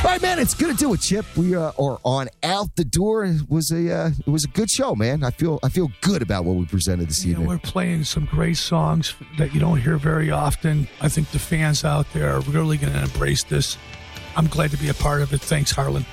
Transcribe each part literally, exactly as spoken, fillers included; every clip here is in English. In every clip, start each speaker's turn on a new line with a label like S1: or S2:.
S1: All right, man, it's gonna do it, Chip. We uh, are on out the door. It was a uh, it was a good show, man. I feel I feel good about what we presented this
S2: You know,
S1: evening.
S2: we're playing some great songs that you don't hear very often. I think the fans out there are really going to embrace this. I'm glad to be a part of it. Thanks, Harlan.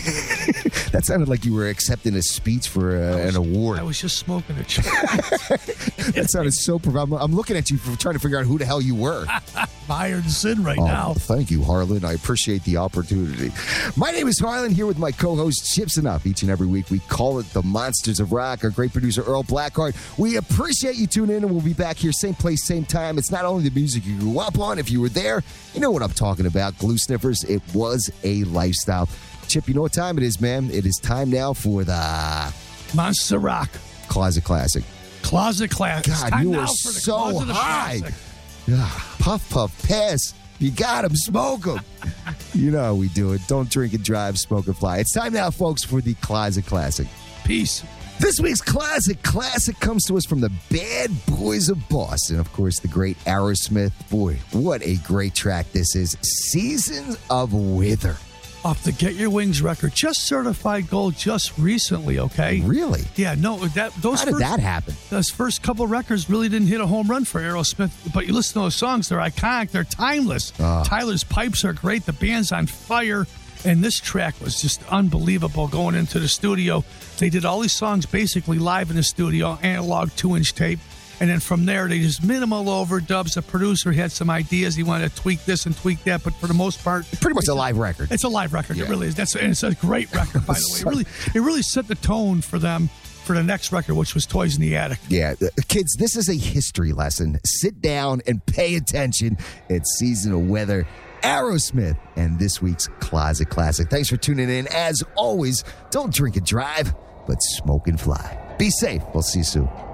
S1: That sounded like you were accepting a speech for uh,
S2: was,
S1: an award.
S2: I was just smoking a chip.
S1: That sounded so profound. I'm looking at you for trying to figure out who the hell you were.
S2: Fired sin right
S1: Oh,
S2: now.
S1: thank you, Harlan. I appreciate the opportunity. My name is Harlan, here with my co-host Chips Enough. Each and every week, we call it the Monsters of Rock. Our great producer, Earl Blackheart. We appreciate you tuning in, and we'll be back here same place, same time. It's not only the music you grew up on. If you were there, you know what I'm talking about. Glue Sniffers, it was a lifestyle. Chip, you know what time it is, man? It is time now for the
S2: Monster Rock.
S1: Closet Classic.
S2: Closet Classic.
S1: God,
S2: Time
S1: you
S2: now
S1: are
S2: for the
S1: so
S2: Closet of
S1: high.
S2: Classic.
S1: Ah, puff, puff, pass. You got him, smoke him. You know how we do it. Don't drink and drive, smoke and fly. It's time now, folks, for the Closet Classic.
S2: Peace.
S1: This week's Closet Classic comes to us from the Bad Boys of Boston. Of course, the great Aerosmith. Boy, what a great track this is. Seasons of Wither.
S2: Off the Get Your Wings record. Just certified gold just recently, okay?
S1: Really?
S2: Yeah, no, that those
S1: How did
S2: first,
S1: that happen?
S2: Those first couple records really didn't hit a home run for Aerosmith, but you listen to those songs, they're iconic, they're timeless.
S1: Uh.
S2: Tyler's pipes are great, the band's on fire, and this track was just unbelievable going into the studio. They did all these songs basically live in the studio, analog two-inch tape, and then from there, they just minimal overdubs. The producer had some ideas. He wanted to tweak this and tweak that, but for the most part,
S1: Pretty much a live record.
S2: it's a live record.
S1: Yeah.
S2: It really is. That's and it's a great record, by the way. It really, it really set the tone for them for the next record, which was Toys in the Attic.
S1: Yeah, uh, kids, this is a history lesson. Sit down and pay attention. It's Season of Weather, Aerosmith, and this week's Closet Classic. Thanks for tuning in. As always, don't drink and drive, but smoke and fly. Be safe. We'll see you soon.